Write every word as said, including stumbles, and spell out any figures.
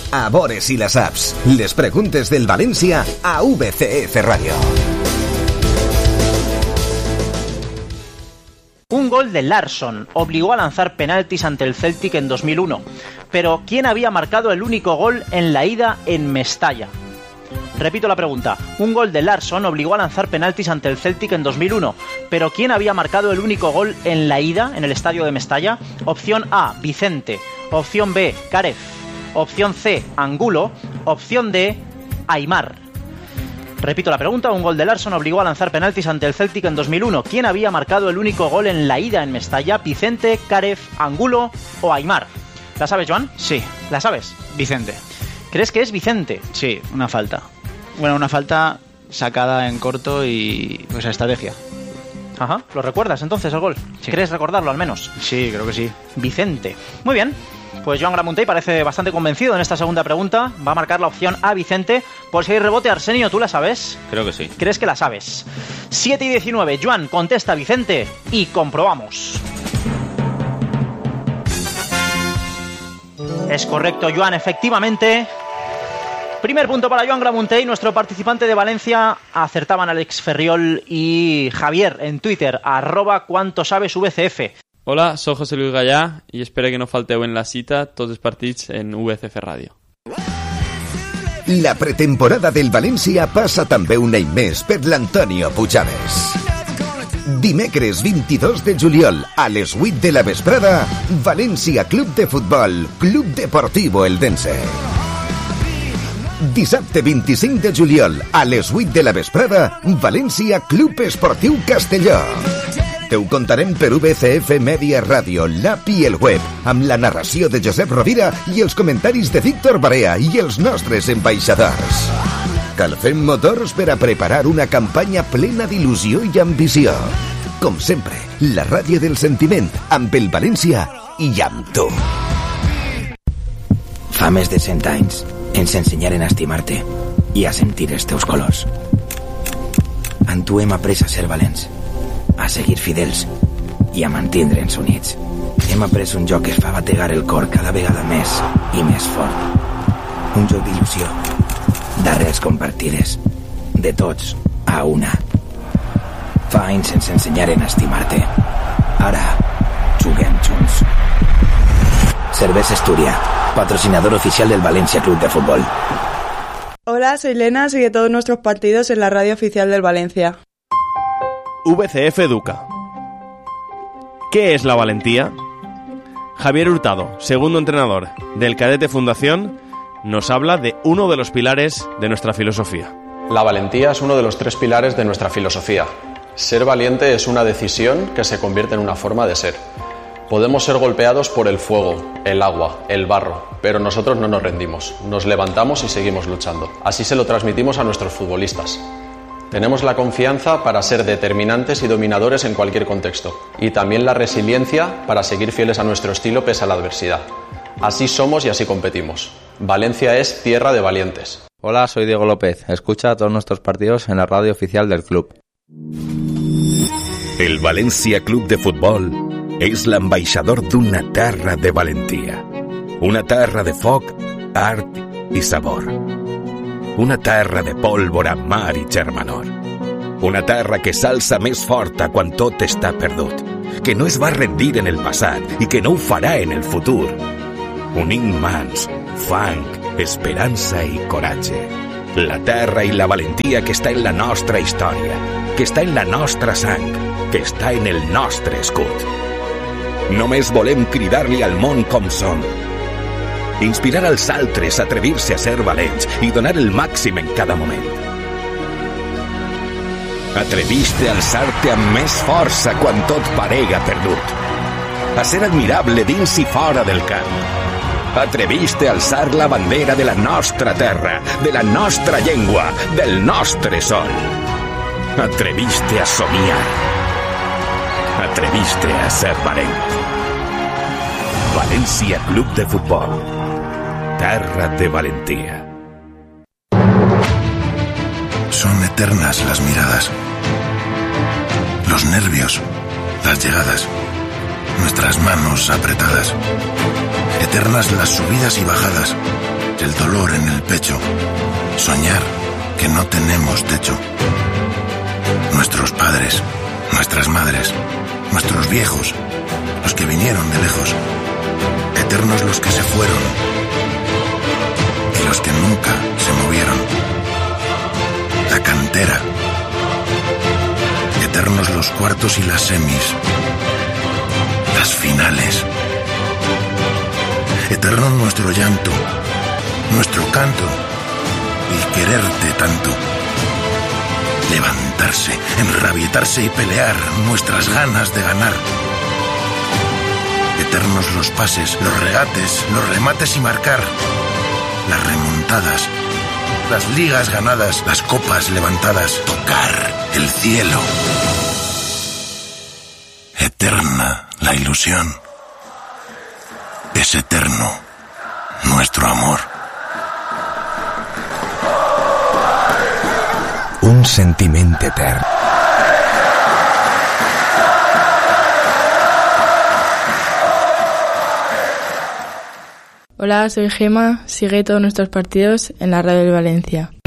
a Bores i les Saps. Les preguntes del València a V C F Radio. Un gol de Larsson obligó a lanzar penaltis ante el Celtic en dos mil uno. Pero ¿quién había marcado el único gol en la ida en Mestalla? Repito la pregunta. Un gol de Larsson obligó a lanzar penaltis ante el Celtic en dos mil uno. Pero ¿quién había marcado el único gol en la ida en el estadio de Mestalla? Opción A, Vicente. Opción B, Karev. Opción C, Angulo. Opción D, Aimar. Repito la pregunta. Un gol de Larsson obligó a lanzar penaltis ante el Celtic en dos mil uno. ¿Quién había marcado el único gol en la ida en Mestalla? ¿Vicente, Karev, Angulo o Aimar? ¿La sabes, Joan? Sí. ¿La sabes? Vicente. ¿Crees que es Vicente? Sí, una falta. Bueno, una falta sacada en corto y pues a estrategia. Ajá. ¿Lo recuerdas entonces el gol? Sí. ¿Crees recordarlo al menos? Sí, creo que sí. Vicente. Muy bien. Pues Joan Gramuntey parece bastante convencido en esta segunda pregunta. Va a marcar la opción A, Vicente. Por si hay rebote, Arsenio, ¿tú la sabes? Creo que sí. ¿Crees que la sabes? siete y diecinueve. Joan contesta Vicente y comprobamos. Es correcto, Joan, efectivamente. Primer punto para Joan Gramuntey, nuestro participante de Valencia. Acertaban Alex Ferriol y Javier en Twitter, arroba cuánto sabes V C F. Hola, soy José Luis Gallà i espero que no falteu en la cita tots els partits en V C F Ràdio. La pretemporada del València passa també un any més per l'Antonio Pujaves. Dimecres vint-i-dos de juliol a les vuit de la vesprada, València Club de Futbol, Club Deportivo Eldense. Dissabte vint-i-cinc de juliol a les vuit de la vesprada, València Club Esportiu Castelló. Te ho contarem per V C F Media Ràdio, l'app i el web, amb la narració de Josep Rovira i els comentaris de Víctor Barea i els nostres ambaixadors. Calfem motors per a preparar una campanya plena d'il·lusió i ambició. Com sempre, la ràdio del sentiment, amb el València i amb tu. Fa més de cent anys ens ensenyaren a estimar-te i a sentir els teus colors. En tu hem après a ser valents, a seguir fidels i a mantindre'ns units. Hem après un joc que es fa bategar el cor cada vegada més i més fort. Un joc d'il·lusió, d'arrels compartides, de tots a una. Fa anys ens ensenyaren a estimar-te. Ara juguem junts. Cervesa Asturias, patrocinador oficial del Valencia Club de Fútbol. Hola, soy Lena, sigue todos nuestros partidos en la radio oficial del Valencia. V C F Educa. ¿Qué es la valentía? Javier Hurtado, segundo entrenador del Cadete Fundación, nos habla de uno de los pilares de nuestra filosofía. La valentía es uno de los tres pilares de nuestra filosofía. Ser valiente es una decisión que se convierte en una forma de ser. Podemos ser golpeados por el fuego, el agua, el barro, pero nosotros no nos rendimos, nos levantamos y seguimos luchando. Así se lo transmitimos a nuestros futbolistas. Tenemos la confianza para ser determinantes y dominadores en cualquier contexto, y también la resiliencia para seguir fieles a nuestro estilo pese a la adversidad. Así somos y así competimos. Valencia es tierra de valientes. Hola, soy Diego López. Escucha todos nuestros partidos en la radio oficial del club. El València Club de Futbol és l'ambaixador d'una terra de valentia. Una terra de foc, art i sabor. Una terra de pólvora, mar i germanor. Una terra que s'alça més forta quan tot està perdut, que no es va rendir en el passat i que no ho farà en el futur. Unint mans, fang, esperança i coratge. La terra i la valentia que està en la nostra història, que està en la nostra sang, que està en el nostre escut. Només volem cridar-li al món com som. Inspirar als altres a atrevir-se a ser valents i donar el màxim en cada moment. Atreviste a alçar-te amb més força quan tot parega perdut. A ser admirable dins i fora del camp. Atreviste a alçar la bandera de la nostra terra, de la nostra llengua, del nostre sol. Atreviste a somiar. Atreviste a ser valent. València Club de Futbol. Terra de valentía. Son eternas las miradas, los nervios, las llegadas, nuestras manos apretadas. Eternas las subidas y bajadas, el dolor en el pecho, soñar que no tenemos techo. Nuestros padres, nuestras madres, nuestros viejos, los que vinieron de lejos, eternos los que se fueron y los que nunca se movieron. La cantera, eternos los cuartos y las semis, las finales. Eterno nuestro llanto, nuestro canto y quererte tanto. Levantarse, enrabietarse y pelear nuestras ganas de ganar. Eternos los pases, los regates, los remates y marcar. Las remontadas, las ligas ganadas, las copas levantadas. Tocar el cielo. Eterna la ilusión. Es eterno nuestro amor. Un sentiment etern. Hola, soy Gema. Sigue todos nuestros partidos en la Radio del Valencia.